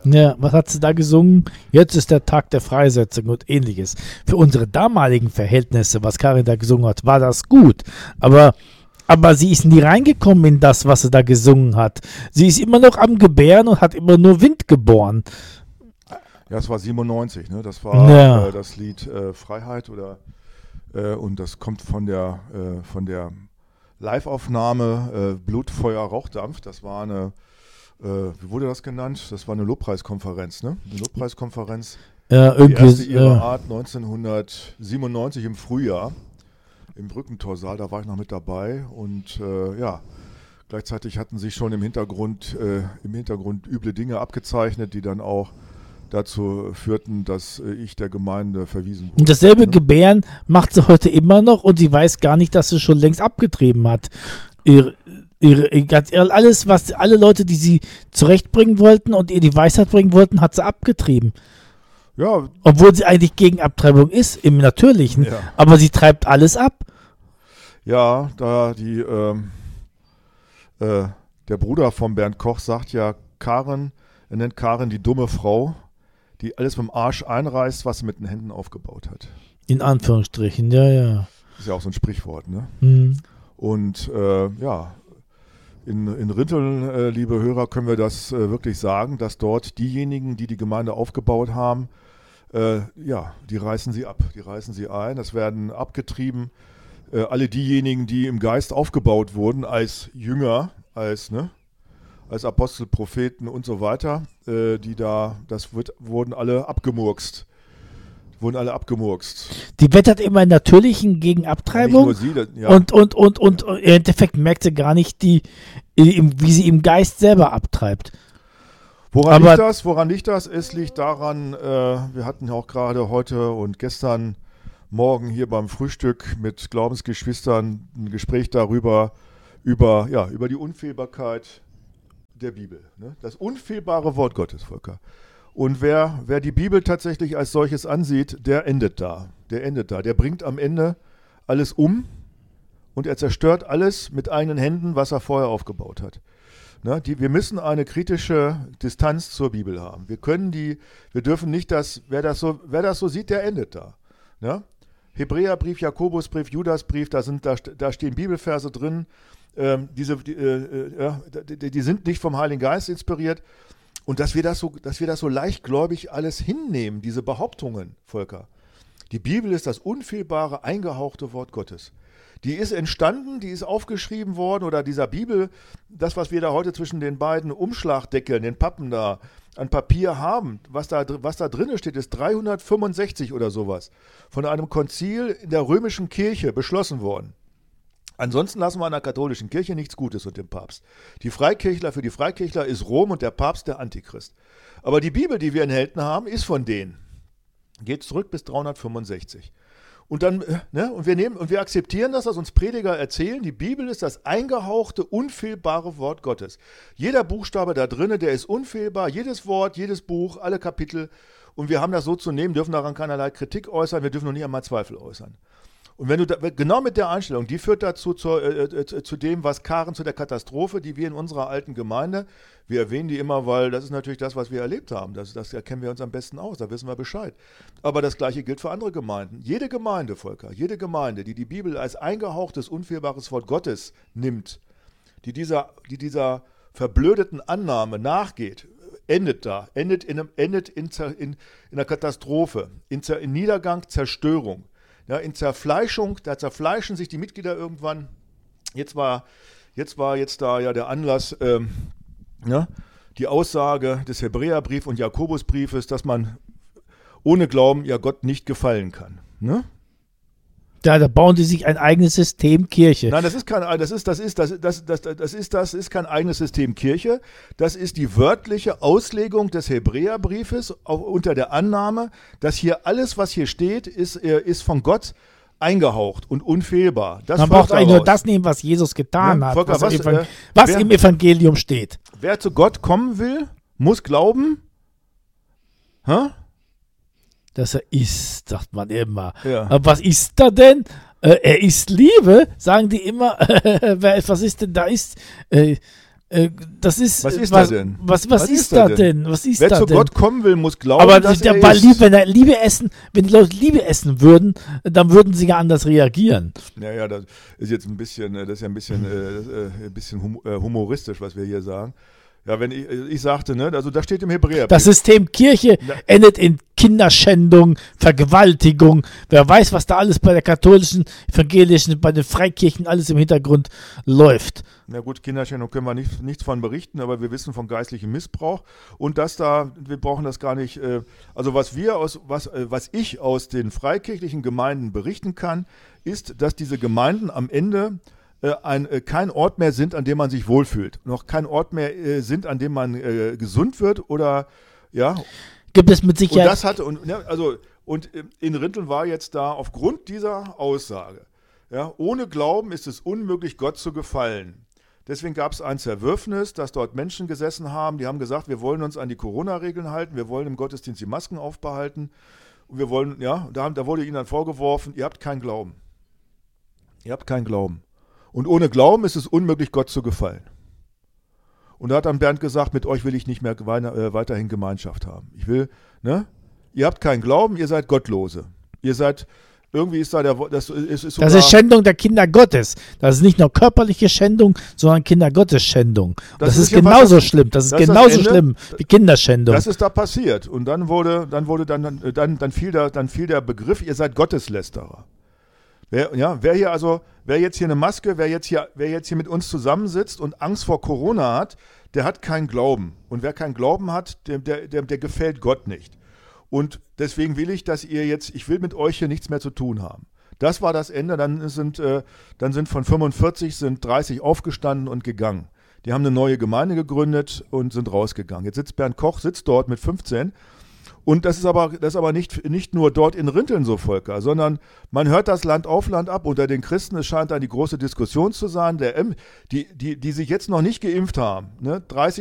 Ja, was hat sie da gesungen? Jetzt ist der Tag der Freisetzung und ähnliches. Für unsere damaligen Verhältnisse, was Karin da gesungen hat, war das gut. Aber sie ist nie reingekommen in das, was sie da gesungen hat. Sie ist immer noch am Gebären und hat immer nur Wind geboren. Ja, es war 97, ne? Das war das Lied Freiheit und das kommt von der Live-Aufnahme Blut, Feuer, Rauchdampf. Das war eine, wie wurde das genannt? Das war eine Lobpreiskonferenz, ne? Eine Lobpreiskonferenz. Ja, die erste ihrer Art 1997 im Frühjahr im Brückentorsaal. Da war ich noch mit dabei und gleichzeitig hatten sich schon im Hintergrund üble Dinge abgezeichnet, die dann auch dazu führten, dass ich der Gemeinde verwiesen wurde. Und dasselbe Gebären macht sie heute immer noch und sie weiß gar nicht, dass sie schon längst abgetrieben hat. Alles, was alle Leute, die sie zurechtbringen wollten und ihr die Weisheit bringen wollten, hat sie abgetrieben. Ja. Obwohl sie eigentlich gegen Abtreibung ist, im Natürlichen. Ja. Aber sie treibt alles ab. Ja, da der Bruder von Bernd Koch sagt ja, er nennt Karin die dumme Frau, die alles mit dem Arsch einreißt, was sie mit den Händen aufgebaut hat. In Anführungsstrichen, ja. Ist ja auch so ein Sprichwort, ne? Mhm. Und in Rinteln, liebe Hörer, können wir das wirklich sagen, dass dort diejenigen, die die Gemeinde aufgebaut haben, die reißen sie ab, die reißen sie ein. Es werden abgetrieben alle diejenigen, die im Geist aufgebaut wurden als Jünger, als Apostel, Propheten und so weiter, wurden alle abgemurkst. Die wettert immer im Natürlichen gegen Abtreibung. Nicht nur sie, ja. Und im Endeffekt merkt sie gar nicht, wie sie im Geist selber abtreibt. Woran liegt das? Es liegt daran, wir hatten auch gerade heute und gestern Morgen hier beim Frühstück mit Glaubensgeschwistern ein Gespräch darüber, über die Unfehlbarkeit der Bibel. Ne? Das unfehlbare Wort Gottes, Volker. Und wer die Bibel tatsächlich als solches ansieht, der endet da. Der bringt am Ende alles um und er zerstört alles mit eigenen Händen, was er vorher aufgebaut hat. Ne? Wir müssen eine kritische Distanz zur Bibel haben. Wir dürfen nicht, wer das so sieht, der endet da. Ne? Hebräerbrief, Jakobusbrief, Judasbrief, da stehen Bibelverse drin, die sind nicht vom Heiligen Geist inspiriert. Und dass wir das so leichtgläubig alles hinnehmen, diese Behauptungen, Volker. Die Bibel ist das unfehlbare, eingehauchte Wort Gottes. Die ist entstanden, die ist aufgeschrieben worden, oder dieser Bibel, das, was wir da heute zwischen den beiden Umschlagdeckeln, den Pappen da an Papier haben, was da drin steht, ist 365 oder sowas, von einem Konzil in der römischen Kirche beschlossen worden. Ansonsten lassen wir an der katholischen Kirche nichts Gutes und dem Papst. Für die Freikirchler ist Rom und der Papst der Antichrist. Aber die Bibel, die wir in Händen haben, ist von denen. Geht zurück bis 365. Und dann, und wir akzeptieren das, was uns Prediger erzählen. Die Bibel ist das eingehauchte, unfehlbare Wort Gottes. Jeder Buchstabe da drin, der ist unfehlbar. Jedes Wort, jedes Buch, alle Kapitel. Und wir haben das so zu nehmen, dürfen daran keinerlei Kritik äußern. Wir dürfen noch nicht einmal Zweifel äußern. Und wenn du genau mit der Einstellung, die führt dazu zu dem, was Karin, zu der Katastrophe, die wir in unserer alten Gemeinde, wir erwähnen die immer, weil das ist natürlich das, was wir erlebt haben. Das kennen wir uns am besten aus, da wissen wir Bescheid. Aber das Gleiche gilt für andere Gemeinden. Jede Gemeinde, Volker, jede Gemeinde, die die Bibel als eingehauchtes, unfehlbares Wort Gottes nimmt, die dieser verblödeten Annahme nachgeht, endet in einer Katastrophe, in Niedergang, Zerstörung. Ja, in Zerfleischung, da zerfleischen sich die Mitglieder irgendwann. Jetzt war da ja der Anlass, die Aussage des Hebräerbrief und Jakobusbriefes, dass man ohne Glauben ja Gott nicht gefallen kann. Ne? Ja, da bauen die sich ein eigenes System Kirche. Nein, das ist kein eigenes System Kirche. Das ist die wörtliche Auslegung des Hebräerbriefes unter der Annahme, dass hier alles, was hier steht, ist von Gott eingehaucht und unfehlbar. Man braucht eigentlich nur das nehmen, was Jesus getan hat, Volker, was im Evangelium steht. Wer zu Gott kommen will, muss glauben. Dass er ist, sagt man immer. Ja. Aber was ist da denn? Er ist Liebe, sagen die immer. Was ist denn da ist? Das ist, was ist da denn? Was ist da denn? Wer zu Gott kommen will, muss glauben, aber dass wenn die Leute Liebe essen würden, dann würden sie ja anders reagieren. Ja, das ist jetzt ein bisschen humoristisch, was wir hier sagen. Ja, wenn ich sagte, ne, also da steht im Hebräer. Das System Kirche endet in Kinderschändung, Vergewaltigung. Wer weiß, was da alles bei der katholischen, evangelischen, bei den Freikirchen alles im Hintergrund läuft. Na gut, Kinderschändung können wir nichts von berichten, aber wir wissen von geistlichem Missbrauch und wir brauchen das gar nicht. Also was ich aus den freikirchlichen Gemeinden berichten kann, ist, dass diese Gemeinden am Ende kein Ort mehr sind, an dem man sich wohlfühlt. Noch kein Ort mehr sind, an dem man gesund wird oder ja. Gibt es mit Sicherheit. Und in Rinteln war jetzt da aufgrund dieser Aussage, ja, ohne Glauben ist es unmöglich, Gott zu gefallen. Deswegen gab es ein Zerwürfnis, dass dort Menschen gesessen haben, die haben gesagt, wir wollen uns an die Corona-Regeln halten, wir wollen im Gottesdienst die Masken aufbehalten und wir wollen, ja, da wurde ihnen dann vorgeworfen, ihr habt keinen Glauben. Ihr habt keinen Glauben. Und ohne Glauben ist es unmöglich, Gott zu gefallen. Und da hat dann Bernd gesagt, mit euch will ich nicht mehr weiterhin Gemeinschaft haben. Ihr habt keinen Glauben, ihr seid Gottlose. Ihr seid, irgendwie ist da das ist Schändung der Kinder Gottes. Das ist nicht nur körperliche Schändung, sondern Kinder-Gottes-Schändung. Das ist genauso schlimm. Das ist genauso schlimm wie Kinderschändung. Das ist da passiert. Und dann fiel der Begriff, ihr seid Gotteslästerer. Wer jetzt hier eine Maske, wer jetzt hier mit uns zusammensitzt und Angst vor Corona hat, der hat keinen Glauben. Und wer keinen Glauben hat, der gefällt Gott nicht. Und deswegen will ich will mit euch hier nichts mehr zu tun haben. Das war das Ende. Dann sind von 45 30 aufgestanden und gegangen. Die haben eine neue Gemeinde gegründet und sind rausgegangen. Jetzt sitzt Bernd Koch, sitzt mit 15. Und das ist aber nicht nur dort in Rinteln so, Volker, sondern man hört das Land auf, Land ab unter den Christen. Es scheint da die große Diskussion zu sein, die sich jetzt noch nicht geimpft haben. Ne?